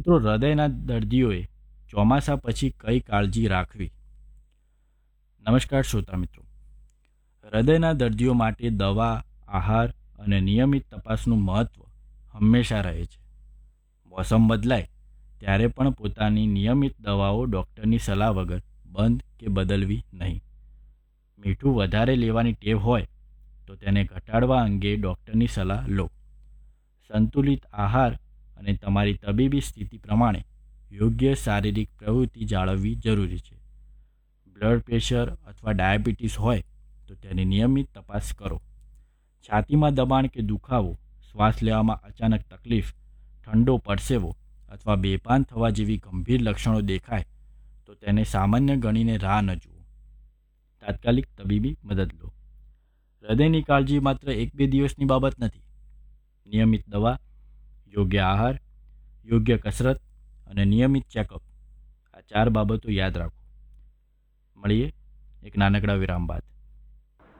મિત્રો, હૃદયના દર્દીઓએ ચોમાસા પછી કઈ કાળજી રાખવી? નમસ્કાર શ્રોતા મિત્રો. હૃદયના દર્દીઓ માટે દવા, આહાર અને નિયમિત તપાસનું મહત્ત્વ હંમેશા રહે છે. મોસમ બદલાય ત્યારે પણ પોતાની નિયમિત દવાઓ ડૉક્ટરની સલાહ વગર બંધ કે બદલવી નહીં. મીઠું વધારે લેવાની ટેવ હોય તો તેને ઘટાડવા અંગે ડૉક્ટરની સલાહ લો. સંતુલિત આહાર અને તમારી તબીબી સ્થિતિ પ્રમાણે યોગ્ય શારીરિક પ્રવૃત્તિ જાળવવી જરૂરી છે. બ્લડ પ્રેશર અથવા ડાયાબિટીસ હોય તો તેની નિયમિત તપાસ કરો. છાતીમાં દબાણ કે દુખાવો, શ્વાસ લેવામાં અચાનક તકલીફ, ઠંડો પરસેવો અથવા બેભાન થવા જેવી ગંભીર લક્ષણો દેખાય તો તેને સામાન્ય ગણીને રાહ ન જુઓ. તાત્કાલિક તબીબી મદદ લો. હૃદયની કાળજી માત્ર 1-2 દિવસની બાબત નથી. નિયમિત દવા, યોગ્ય આહાર, યોગ્ય કસરત અને નિયમિત ચેકઅપ, આ 4 બાબતો યાદ રાખો. મળીએ એક નાનકડા વિરામ બાદ.